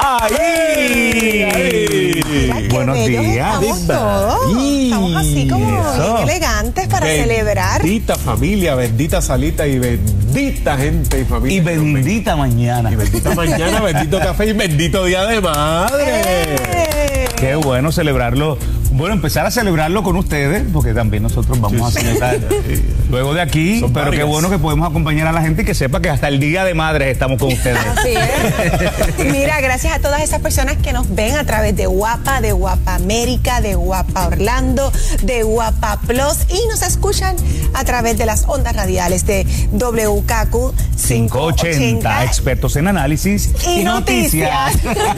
Buenos días. Estamos todos. Estamos así como bien elegantes para celebrar. Bendita familia, bendita Salita y bendita gente y familia. Y bendita mañana. Y bendita mañana, bendito café y bendito Día de Madre. Qué bueno celebrarlo. Bueno, empezar a celebrarlo con ustedes, porque también nosotros vamos a celebrar luego de aquí. Son pero varias. qué bueno que podemos acompañar a la gente y que sepa que hasta el Día de Madres estamos con ustedes. Así es. Mira, gracias a todas esas personas que nos ven a través de Guapa América, de Guapa Orlando, de Guapa Plus y nos escuchan a través de las ondas radiales de WKQ 580, expertos en análisis y noticias.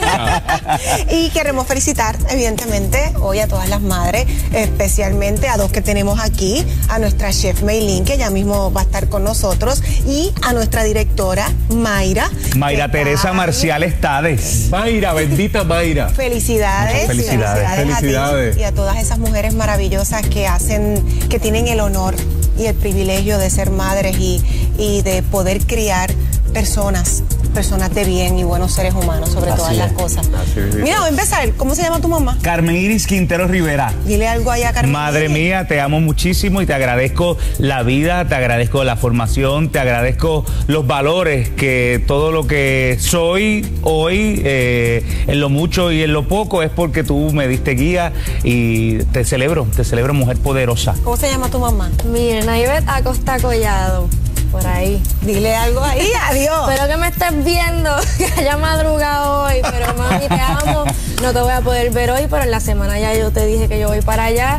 Y queremos felicitar, evidentemente, hoy a todas las madres, especialmente a dos que tenemos aquí, a nuestra chef Meilín, que ya mismo va a estar con nosotros, y a nuestra directora Mayra. Mayra Teresa Marcial Estades. Mayra, bendita Mayra. Felicidades. Muchas felicidades. Felicidades. A ti y a todas esas mujeres maravillosas que tienen el honor y el privilegio de ser madres y de poder criar personas de bien y buenos seres humanos, sobre Así todas es. las cosas. Mira, voy a empezar. ¿Cómo se llama tu mamá? Carmen Iris Quintero Rivera. Dile algo allá a Carmen. Madre mía, te amo muchísimo y te agradezco la vida, te agradezco la formación, te agradezco los valores, que todo lo que soy hoy, en lo mucho y en lo poco, es porque tú me diste guía y te celebro, mujer poderosa. ¿Cómo se llama tu mamá? Mirna Ivette Acosta Collado, por ahí. Dile algo ahí, adiós. Espero que me estés viendo, que haya madrugado hoy, pero mami, te amo. No te voy a poder ver hoy, pero en la semana ya yo te dije que yo voy para allá.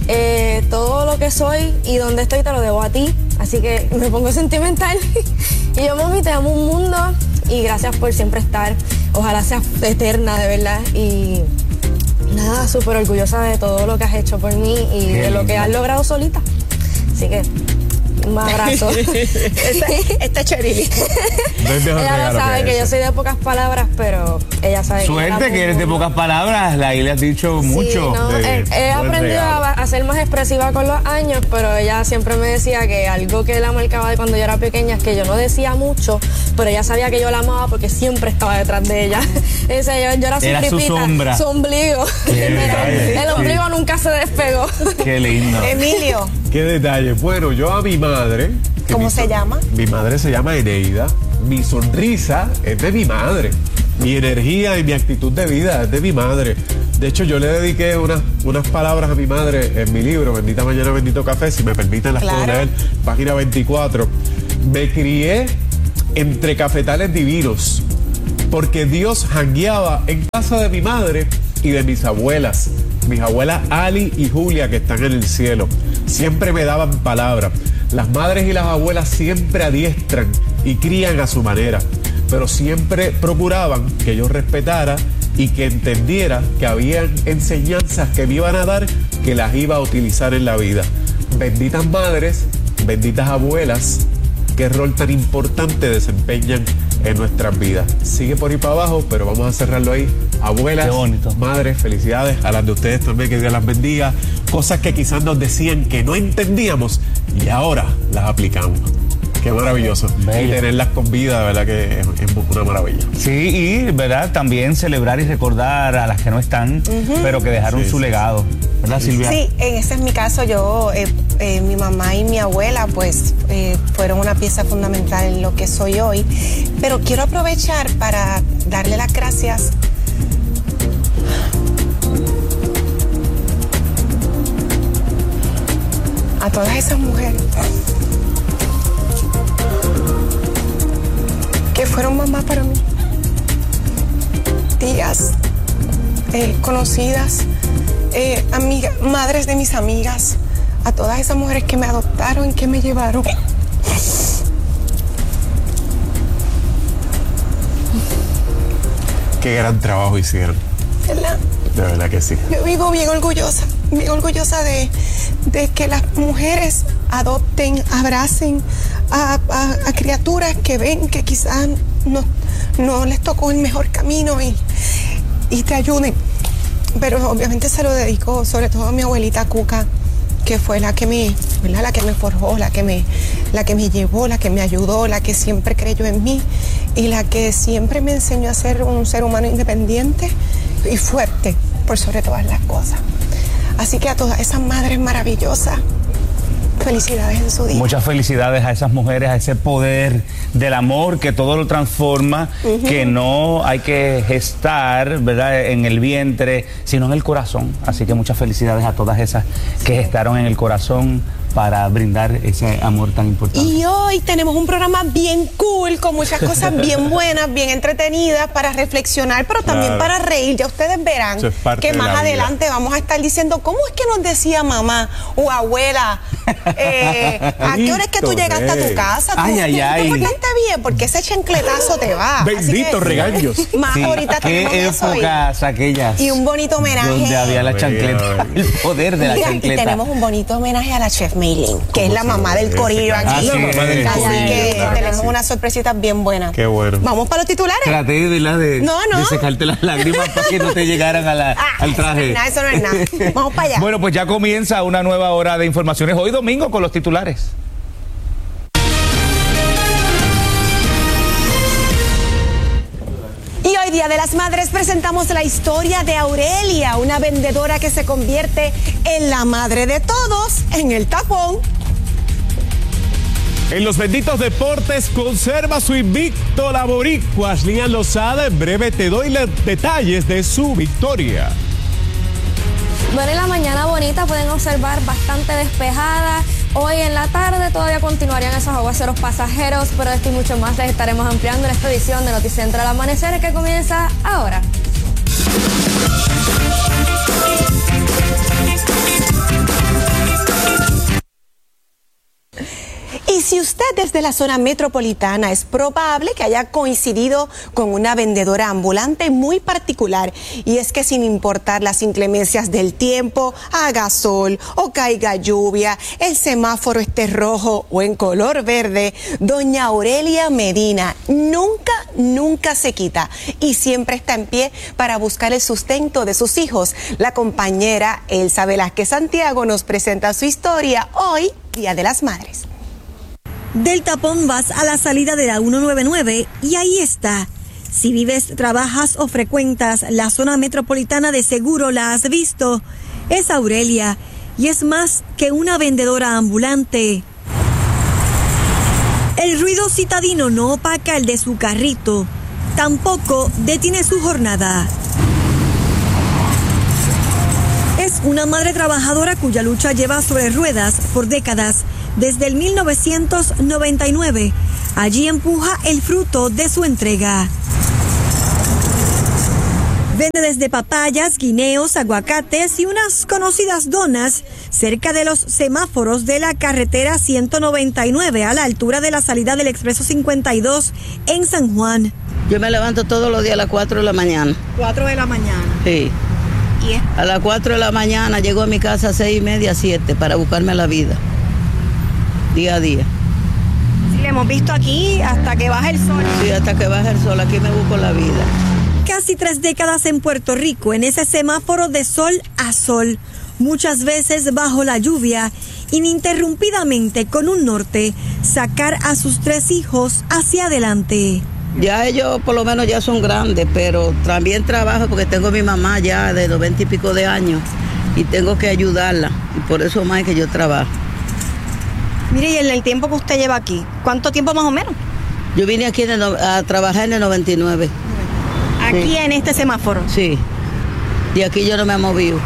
Todo lo que soy y donde estoy te lo debo a ti, así que me pongo sentimental. Y yo, mami, te amo un mundo y gracias por siempre estar. Ojalá seas eterna, de verdad. Y nada, súper orgullosa de todo lo que has hecho por mí y de lo que has logrado solita. Así que un abrazo. Esta Cherili. Ella lo sabe que yo soy de pocas palabras, pero ella sabe Suerte que eres de pocas palabras, ahí le has dicho mucho. Sí, no, he aprendido a ser más expresiva con los años, pero ella siempre me decía que algo que la marcaba de cuando yo era pequeña es que yo no decía mucho, pero ella sabía que yo la amaba porque siempre estaba detrás de ella. Yo era su Era su tripita, sombra. su ombligo. El ombligo nunca se despegó. Qué lindo. Emilio. Qué detalle. Bueno, yo a mi madre. ¿Cómo se llama? Mi madre se llama Eneida. Mi sonrisa es de mi madre. Mi energía y mi actitud de vida es de mi madre. De hecho, yo le dediqué unas palabras a mi madre en mi libro, Bendita Mañana, Bendito Café, si me permiten las puedo leer, página 24. Me crié entre cafetales divinos, porque Dios jangueaba en casa de mi madre y de mis abuelas. Mis abuelas Ali y Julia, que están en el cielo, siempre me daban palabra. Las madres y las abuelas siempre adiestran y crían a su manera, pero siempre procuraban que yo respetara y que entendiera que habían enseñanzas que me iban a dar que las iba a utilizar en la vida. Benditas madres, benditas abuelas, qué rol tan importante desempeñan en nuestras vidas. Sigue por ahí para abajo, pero vamos a cerrarlo ahí. Abuelas, madres, felicidades a las de ustedes también, que Dios las bendiga. Cosas que quizás nos decían que no entendíamos y ahora las aplicamos. Qué maravilloso. Bello. Y tenerlas con vida, de verdad que es una maravilla. Sí, y verdad, también celebrar y recordar a las que no están, pero que dejaron su legado. ¿Verdad, Silvia? Sí, ese es mi caso. Yo, mi mamá y mi abuela, pues, fueron una pieza fundamental en lo que soy hoy. Pero quiero aprovechar para darle las gracias a todas esas mujeres que fueron mamá para mí, tías, conocidas, amigas, madres de mis amigas, a todas esas mujeres que me adoptaron, que me llevaron. Qué gran trabajo hicieron. ¿Verdad? De verdad que sí. Yo vivo bien orgullosa de que las mujeres adopten, abracen a criaturas que ven que quizás no les tocó el mejor camino y te ayuden. Pero obviamente se lo dedico sobre todo a mi abuelita Cuca, que fue la que me forjó, la que me llevó, la que me ayudó, la que siempre creyó en mí y la que siempre me enseñó a ser un ser humano independiente y fuerte por sobre todas las cosas. Así que a todas esas madres maravillosas, felicidades en su día. Muchas felicidades a esas mujeres, a ese poder del amor que todo lo transforma, que no hay que gestar, ¿verdad?, en el vientre, sino en el corazón. Así que muchas felicidades a todas esas que gestaron en el corazón para brindar ese amor tan importante. Y hoy tenemos un programa bien cool, con muchas cosas bien buenas, bien entretenidas, para reflexionar, pero también para reír. Ya ustedes verán que más adelante vamos a estar diciendo cómo es que nos decía mamá o abuela, ¿a qué hora es que tú llegaste a tu casa? ¿Tú te portaste bien? Porque ese chancletazo te va. Benditos regaños. Más ahorita tenemos eso. ¿Qué épocas aquellas? Y un bonito homenaje. Donde había la chancleta, el poder de la chancleta. Y tenemos un bonito homenaje a la chef Maylin, que es la mamá del corillo aquí. Así que tenemos unas sorpresitas bien buenas. Qué bueno. Vamos para los titulares. Traté de secarte las lágrimas para que no te llegaran al traje. Eso no es nada. Vamos para allá. Bueno, pues ya comienza una nueva hora de informaciones. Hoy domingo con los titulares. Y hoy, Día de las Madres, presentamos la historia de Aurelia, una vendedora que se convierte en la madre de todos en el tapón. En los benditos deportes conserva su invicto la boricua Ashley Lozada. En breve te doy los detalles de su victoria. Bueno, en la mañana bonita pueden observar bastante despejada. Hoy en la tarde todavía continuarían esos aguaceros pasajeros, pero esto y mucho más les estaremos ampliando en esta edición de Noticentro al Amanecer, que comienza ahora. Y si usted es de la zona metropolitana, es probable que haya coincidido con una vendedora ambulante muy particular. Y es que sin importar las inclemencias del tiempo, haga sol o caiga lluvia, el semáforo esté rojo o en color verde, doña Aurelia Medina nunca se quita y siempre está en pie para buscar el sustento de sus hijos. La compañera Elsa Velázquez Santiago nos presenta su historia hoy, Día de las Madres. Del tapón vas a la salida de la 199 y ahí está. Si vives, trabajas o frecuentas la zona metropolitana, de seguro la has visto. Es Aurelia y es más que una vendedora ambulante. El ruido citadino no opaca el de su carrito, tampoco detiene su jornada. Es una madre trabajadora cuya lucha lleva sobre ruedas por décadas. Desde el 1999, allí empuja el fruto de su entrega. Vende desde papayas, guineos, aguacates y unas conocidas donas cerca de los semáforos de la carretera 199 a la altura de la salida del Expreso 52 en San Juan. Yo me levanto todos los días a las 4 de la mañana. ¿4 de la mañana? Sí. A las 4 de la mañana llego a mi casa a 6:30, 7 para buscarme la vida. Día a día. Sí, le hemos visto aquí hasta que baja el sol. Sí, hasta que baja el sol, aquí me busco la vida. Casi 3 décadas en Puerto Rico, en ese semáforo de sol a sol, muchas veces bajo la lluvia, ininterrumpidamente con un norte, sacar a sus 3 hijos hacia adelante. Ya ellos por lo menos ya son grandes, pero también trabajo porque tengo a mi mamá ya de 90 y pico de años y tengo que ayudarla, y por eso más que yo trabajo. Mire, y en el tiempo que usted lleva aquí, ¿cuánto tiempo más o menos? Yo vine aquí a trabajar en el 99. ¿Aquí sí. En este semáforo? Sí, y aquí yo no me he movido.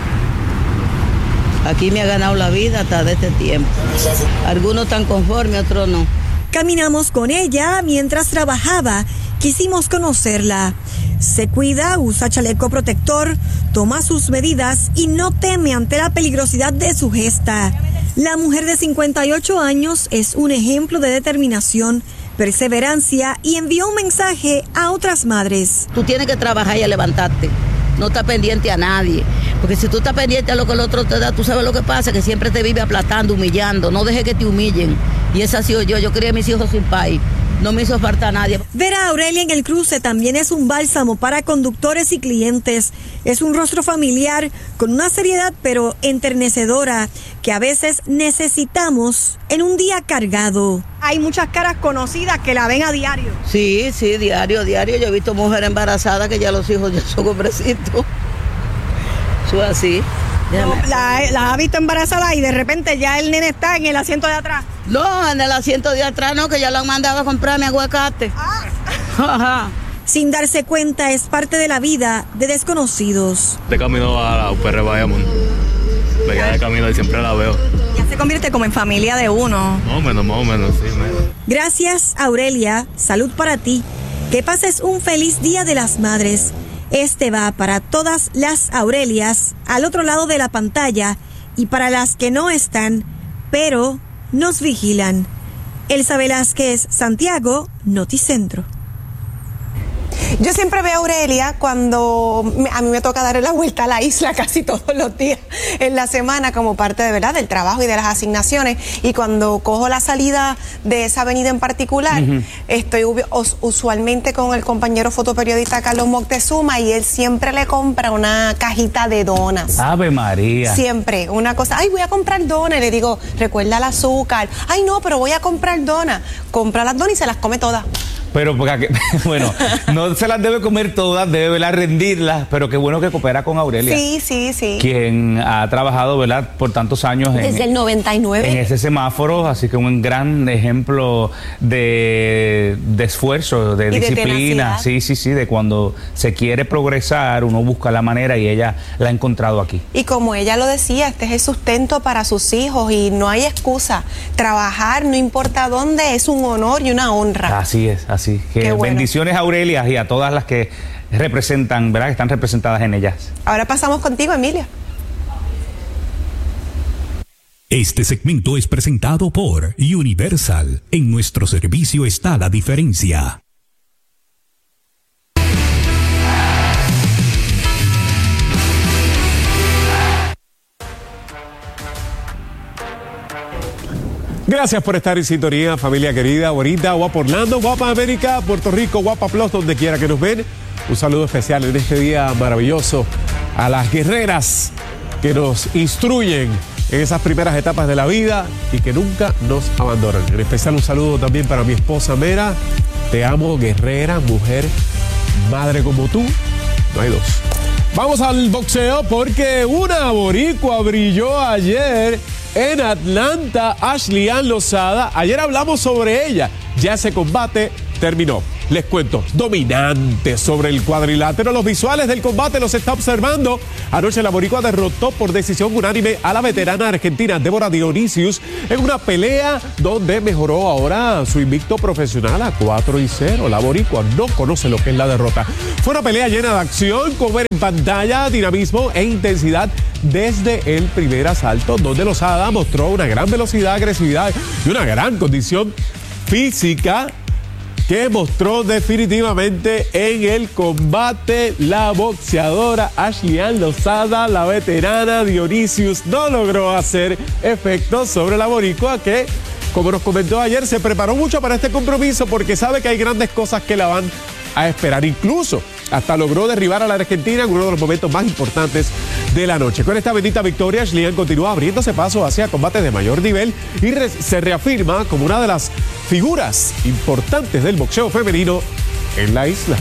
Aquí me ha ganado la vida hasta de este tiempo. Algunos están conformes, otros no. Caminamos con ella mientras trabajaba, quisimos conocerla. Se cuida, usa chaleco protector, toma sus medidas y no teme ante la peligrosidad de su gesta. La mujer de 58 años es un ejemplo de determinación, perseverancia y envió un mensaje a otras madres. Tú tienes que trabajar y a levantarte, no estás pendiente a nadie, porque si tú estás pendiente a lo que el otro te da, tú sabes lo que pasa, que siempre te vive aplastando, humillando, no dejes que te humillen. Y esa ha sido yo crié a mis hijos sin país, no me hizo falta nadie. Ver a Aurelia en el cruce también es un bálsamo para conductores y clientes. Es un rostro familiar con una seriedad pero enternecedora que a veces necesitamos en un día cargado. Hay muchas caras conocidas que la ven a diario. Sí, diario. Yo he visto mujeres embarazadas que ya los hijos ya son hombrecitos. Eso es así. No, la ha visto embarazada y de repente ya el nene está en el asiento de atrás. No, en el asiento de atrás no, que ya lo han mandado a comprar mi aguacate. Ajá. Sin darse cuenta, es parte de la vida de desconocidos. De camino a la UPR Bayamón. Me quedé de camino y siempre la veo. Ya se convierte como en familia de uno. Más o menos, sí. Gracias, Aurelia. Salud para ti. Que pases un feliz Día de las Madres. Este va para todas las Aurelias al otro lado de la pantalla y para las que no están, pero nos vigilan. Elsa Velázquez, Santiago, Noticentro. Yo siempre veo a Aurelia cuando a mí me toca darle la vuelta a la isla casi todos los días en la semana como parte de verdad del trabajo y de las asignaciones, y cuando cojo la salida de esa avenida en particular, estoy usualmente con el compañero fotoperiodista Carlos Moctezuma y él siempre le compra una cajita de donas. Ave María. Siempre, una cosa, ay, voy a comprar donas, y le digo, recuerda el azúcar, ay no, pero voy a comprar donas, compra las donas y se las come todas. Pero, bueno, no se las debe comer todas, debe, ¿verdad?, rendirlas, pero qué bueno que coopera con Aurelia. Sí. Quien ha trabajado, ¿verdad?, por tantos años. Desde el 99. En ese semáforo, así que un gran ejemplo de esfuerzo, de disciplina. Sí, de cuando se quiere progresar, uno busca la manera y ella la ha encontrado aquí. Y como ella lo decía, este es el sustento para sus hijos y no hay excusa. Trabajar, no importa dónde, es un honor y una honra. Así es, así que bueno. Bendiciones a Aurelia y a todas las que representan, ¿verdad?, que están representadas en ellas. Ahora pasamos contigo, Emilia. Este segmento es presentado por Universal. En nuestro servicio está la diferencia. Gracias por estar en sintonía, familia querida, bonita, guapa Orlando, guapa América, Puerto Rico, guapa Plus, donde quiera que nos ven. Un saludo especial en este día maravilloso a las guerreras que nos instruyen en esas primeras etapas de la vida y que nunca nos abandonan. En especial un saludo también para mi esposa Mera. Te amo, guerrera, mujer, madre como tú. No hay dos. Vamos al boxeo porque una boricua brilló ayer en Atlanta, Ashley-Ann Lozada. Ayer hablamos sobre ella. Ya ese combate terminó. Les cuento, dominante sobre el cuadrilátero. Los visuales del combate los está observando. Anoche la boricua derrotó por decisión unánime a la veterana argentina Débora Dionisius en una pelea donde mejoró ahora su invicto profesional a 4-0. La boricua no conoce lo que es la derrota. Fue una pelea llena de acción, con ver en pantalla, dinamismo e intensidad desde el primer asalto, donde Lozada mostró una gran velocidad, agresividad y una gran condición física que mostró definitivamente en el combate. La boxeadora Ashley-Ann Lozada, la veterana Dionisius, no logró hacer efecto sobre la boricua, que, como nos comentó ayer, se preparó mucho para este compromiso porque sabe que hay grandes cosas que la van a esperar. Incluso hasta logró derribar a la argentina en uno de los momentos más importantes de la noche. Con esta bendita victoria, Ashley-Ann continúa abriéndose paso hacia combates de mayor nivel y se reafirma como una de las figuras importantes del boxeo femenino en la isla.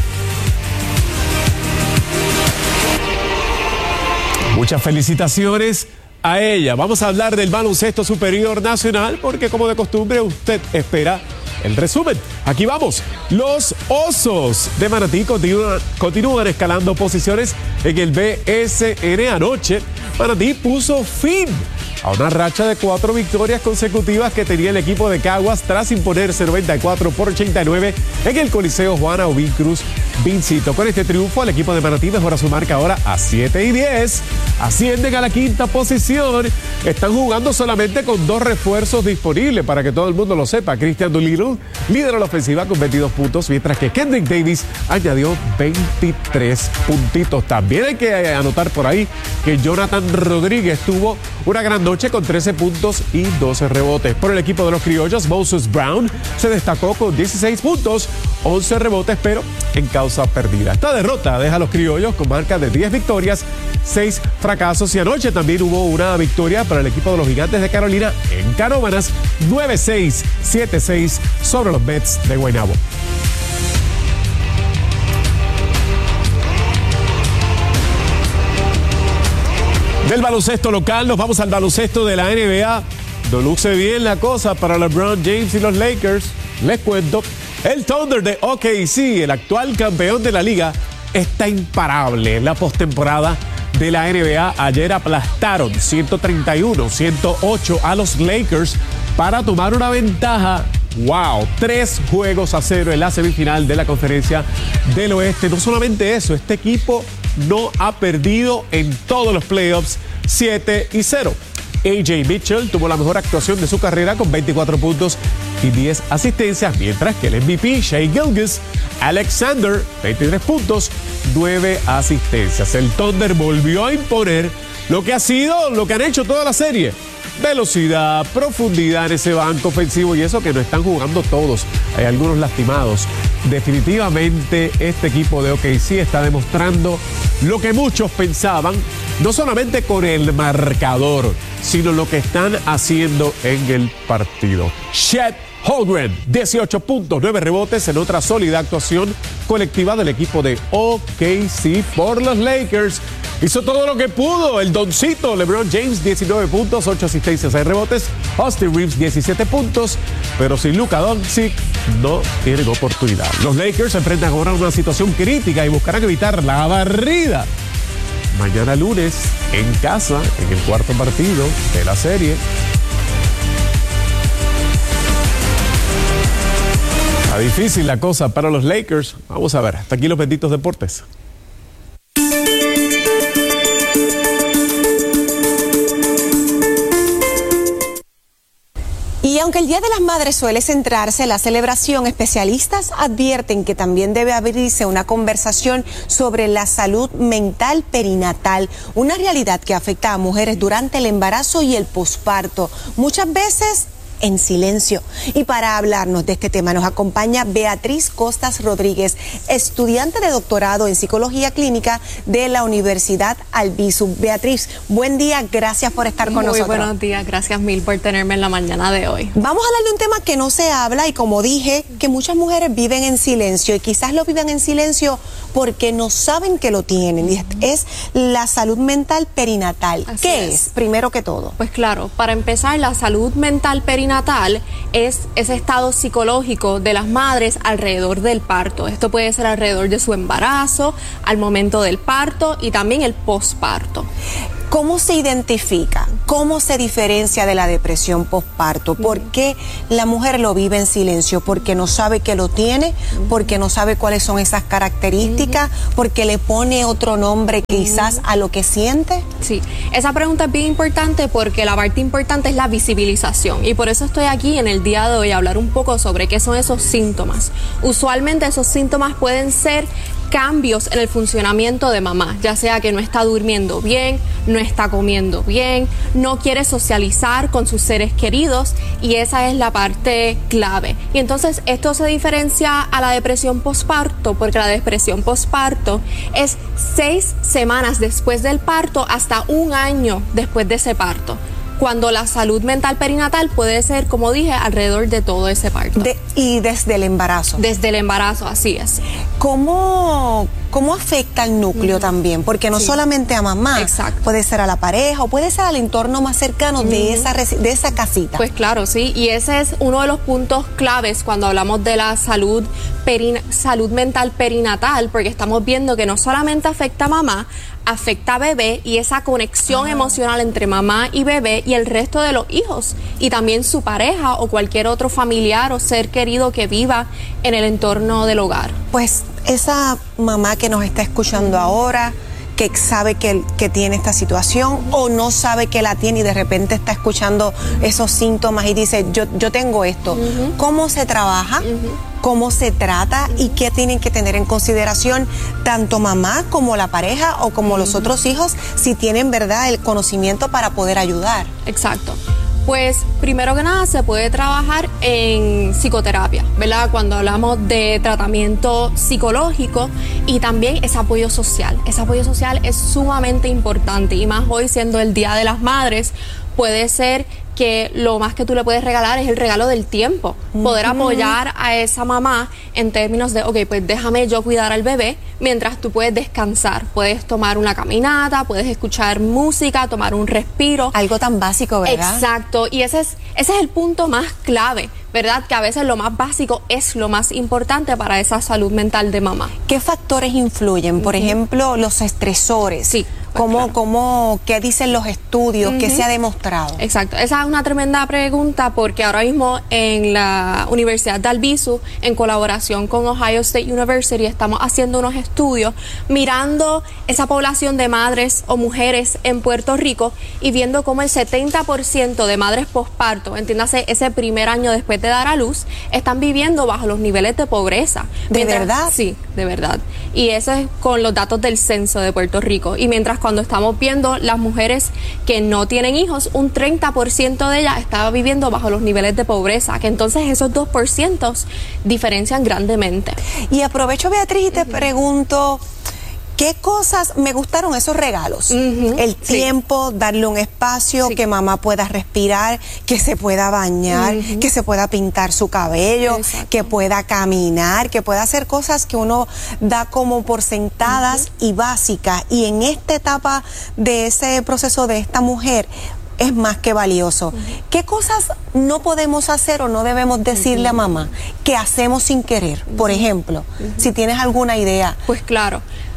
Muchas felicitaciones a ella. Vamos a hablar del baloncesto superior nacional porque, como de costumbre, usted espera el resumen. Aquí vamos. Los Osos de Manatí continúan escalando posiciones en el BSN. Anoche, Manatí puso fin a una racha de 4 victorias consecutivas que tenía el equipo de Caguas tras imponerse 94-89 en el Coliseo Juana Obín Cruz Vincito. Con este triunfo, el equipo de Manatí mejora su marca ahora a 7-10. Ascienden a la quinta posición. Están jugando solamente con 2 refuerzos disponibles, para que todo el mundo lo sepa. Christian Doolittle lidera la ofensiva con 22 puntos, mientras que Kendrick Davis añadió 23 puntitos. También hay que anotar por ahí que Jonathan Rodríguez tuvo una gran noche con 13 puntos y 12 rebotes. Por el equipo de los criollos, Moses Brown se destacó con 16 puntos, 11 rebotes, pero en causa perdida. Esta derrota deja a los criollos con marca de 10 victorias, 6 fracasos, y anoche también hubo una victoria para el equipo de los Gigantes de Carolina en Canóvanas, 9-6, 7-6 sobre los Mets de Guaynabo. Del baloncesto local nos vamos al baloncesto de la NBA. No luce bien la cosa para LeBron James y los Lakers. Les cuento, el Thunder de OKC, el actual campeón de la liga, está imparable en la postemporada de la NBA. Ayer aplastaron 131-108 a los Lakers para tomar una ventaja. ¡Wow! 3-0 en la semifinal de la Conferencia del Oeste. No solamente eso, este equipo no ha perdido en todos los playoffs, 7-0. AJ Mitchell tuvo la mejor actuación de su carrera con 24 puntos y 10 asistencias, mientras que el MVP, Shai Gilgeous-Alexander, 23 puntos, 9 asistencias. El Thunder volvió a imponer lo que han hecho toda la serie. Velocidad, profundidad en ese banco ofensivo, y eso que no están jugando todos. Hay algunos lastimados. Definitivamente este equipo de OKC está demostrando lo que muchos pensaban, no solamente con el marcador, sino lo que están haciendo en el partido. Chet Holmgren, 18 puntos, 9 rebotes en otra sólida actuación colectiva del equipo de OKC por los Lakers. Hizo todo lo que pudo el doncito LeBron James, 19 puntos, 8 asistencias, 6 rebotes. Austin Reeves, 17 puntos, pero sin Luka Doncic no tienen oportunidad. Los Lakers se enfrentan ahora a una situación crítica y buscarán evitar la barrida mañana lunes en casa, en el cuarto partido de la serie. Está difícil la cosa para los Lakers. Vamos a ver, hasta aquí los benditos deportes. Y aunque el Día de las Madres suele centrarse en la celebración, especialistas advierten que también debe abrirse una conversación sobre la salud mental perinatal, una realidad que afecta a mujeres durante el embarazo y el posparto, muchas veces en silencio. Y para hablarnos de este tema nos acompaña Beatriz Costas Rodríguez, estudiante de doctorado en psicología clínica de la Universidad Albizu. Beatriz, buen día, gracias por estar con nosotros. Muy buenos días, gracias mil por tenerme en la mañana de hoy. Vamos a hablar de un tema que no se habla y, como dije, que muchas mujeres viven en silencio, y quizás lo viven en silencio porque no saben que lo tienen, y es la salud mental perinatal. ¿Qué es, primero que todo? Pues claro, para empezar, la salud mental perinatal es ese estado psicológico de las madres alrededor del parto. Esto puede ser alrededor de su embarazo, al momento del parto y también el posparto. ¿Cómo se identifica? ¿Cómo se diferencia de la depresión posparto? ¿Por qué la mujer lo vive en silencio? ¿Porque no sabe que lo tiene? ¿Porque no sabe cuáles son esas características? ¿Porque le pone otro nombre quizás a lo que siente? Sí, esa pregunta es bien importante porque la parte importante es la visibilización, y por eso estoy aquí en el día de hoy a hablar un poco sobre qué son esos síntomas. Usualmente esos síntomas pueden ser cambios en el funcionamiento de mamá, ya sea que no está durmiendo bien, no está comiendo bien, no quiere socializar con sus seres queridos, y esa es la parte clave. Y entonces esto se diferencia a la depresión posparto, porque la depresión posparto es 6 semanas después del parto hasta 1 año después de ese parto, cuando la salud mental perinatal puede ser, como dije, alrededor de todo ese parto. Y desde el embarazo. Desde el embarazo, así es. ¿Cómo afecta al núcleo también? Porque no solamente a mamá, puede ser a la pareja o puede ser al entorno más cercano de esa casita. Pues claro, sí, y ese es uno de los puntos claves cuando hablamos de la salud mental perinatal, porque estamos viendo que no solamente afecta a mamá, afecta a bebé y esa conexión emocional entre mamá y bebé y el resto de los hijos y también su pareja o cualquier otro familiar o ser querido que viva en el entorno del hogar. Pues esa mamá que nos está escuchando ahora, que sabe que tiene esta situación o no sabe que la tiene y de repente está escuchando esos síntomas y dice, yo tengo esto. ¿Cómo se trabaja? ¿Cómo se trata? ¿Y qué tienen que tener en consideración tanto mamá como la pareja o como los otros hijos si tienen, verdad, el conocimiento para poder ayudar? Exacto. Pues primero que nada se puede trabajar en psicoterapia, ¿verdad? Cuando hablamos de tratamiento psicológico y también ese apoyo social. Ese apoyo social es sumamente importante y más hoy siendo el Día de las Madres, puede ser que lo más que tú le puedes regalar es el regalo del tiempo. Poder apoyar a esa mamá en términos de, ok, pues déjame yo cuidar al bebé mientras tú puedes descansar. Puedes tomar una caminata, puedes escuchar música, tomar un respiro. Algo tan básico, ¿verdad? Exacto. Y ese es el punto más clave, ¿verdad? Que a veces lo más básico es lo más importante para esa salud mental de mamá. ¿Qué factores influyen? Por ejemplo, los estresores. Sí. ¿Qué dicen los estudios? ¿Qué se ha demostrado? Exacto. Esa es una tremenda pregunta porque ahora mismo en la Universidad de Albizu, en colaboración con Ohio State University, estamos haciendo unos estudios mirando esa población de madres o mujeres en Puerto Rico y viendo cómo el 70% de madres posparto, entiéndase ese primer año después de dar a luz, están viviendo bajo los niveles de pobreza. ¿De verdad? Sí, de verdad. Y eso es con los datos del censo de Puerto Rico. Y mientras cuando estamos viendo las mujeres que no tienen hijos, un 30% de ellas estaba viviendo bajo los niveles de pobreza, que entonces esos 2% diferencian grandemente. Y aprovecho, Beatriz, y te pregunto, ¿qué cosas me gustaron esos regalos? El tiempo, darle un espacio, que mamá pueda respirar, que se pueda bañar, que se pueda pintar su cabello, que pueda caminar, que pueda hacer cosas que uno da como por sentadas y básicas. Y en esta etapa de ese proceso de esta mujer, es más que valioso. ¿Qué cosas no podemos hacer o no debemos decirle a mamá que hacemos sin querer? Por ejemplo, si tienes alguna idea. Pues claro.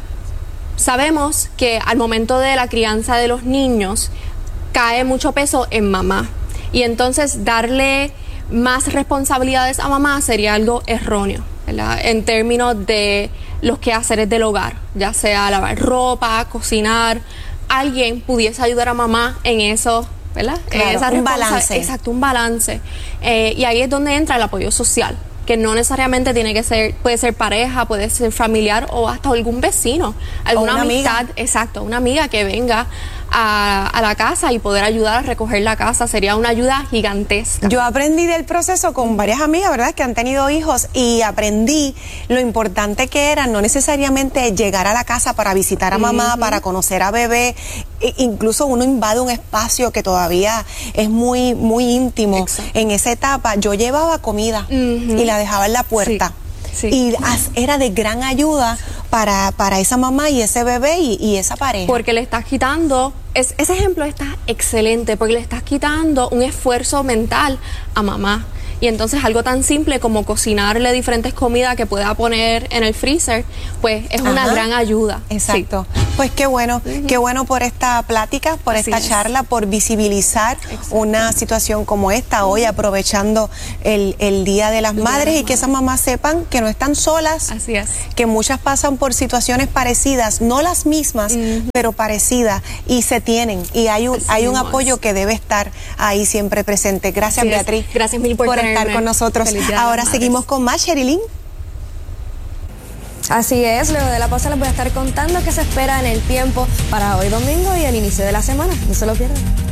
Sabemos que al momento de la crianza de los niños cae mucho peso en mamá y entonces darle más responsabilidades a mamá sería algo erróneo, ¿verdad? En términos de los quehaceres del hogar, ya sea lavar ropa, cocinar, alguien pudiese ayudar a mamá en eso, ¿verdad? Claro, un balance. Exacto, un balance. Y ahí es donde entra el apoyo social, que no necesariamente tiene que ser, puede ser pareja, puede ser familiar o hasta algún vecino, alguna amistad, amiga. Exacto, una amiga que venga a la casa y poder ayudar a recoger la casa sería una ayuda gigantesca. Yo aprendí del proceso con varias amigas, ¿verdad?, que han tenido hijos y aprendí lo importante que era no necesariamente llegar a la casa para visitar a mamá, para conocer a bebé, incluso uno invade un espacio que todavía es muy, muy íntimo. En esa etapa yo llevaba comida y la dejaba en la puerta. Y era de gran ayuda para esa mamá y ese bebé y esa pareja. Porque le estás quitando, ese ejemplo está excelente, porque le estás quitando un esfuerzo mental a mamá. Y entonces algo tan simple como cocinarle diferentes comidas que pueda poner en el freezer, pues es una gran ayuda. Exacto. Pues qué bueno por esta plática, por esta charla, por visibilizar una situación como esta hoy, aprovechando el Día de las Madres y que esas mamás sepan que no están solas. Así es. Que muchas pasan por situaciones parecidas, no las mismas, pero parecidas, y se tienen. Y hay un apoyo que debe estar ahí siempre presente. Gracias, Beatriz. Gracias mil por estar con nosotros. Ahora seguimos con más, Sherilyn. Así es, luego de la pausa les voy a estar contando qué se espera en el tiempo para hoy domingo y el inicio de la semana. No se lo pierdan.